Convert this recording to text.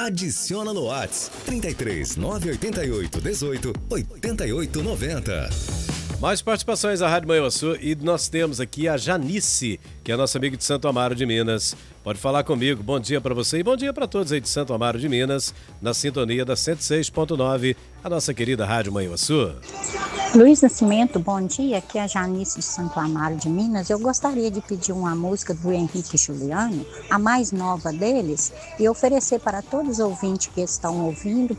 Adiciona no WhatsApp 33 988 18 88 90. Mais participações da Rádio Manhuaçu e nós temos aqui a Janice, que é nossa amiga de Santo Amaro de Minas. Pode falar comigo. Bom dia para você e bom dia para todos aí de Santo Amaro de Minas, na sintonia da 106.9, a nossa querida Rádio Manhuaçu. Luiz Nascimento, bom dia. Aqui é a Janice de Santo Amaro de Minas. Eu gostaria de pedir uma música do Henrique e Juliano, a mais nova deles, e oferecer para todos os ouvintes que estão ouvindo,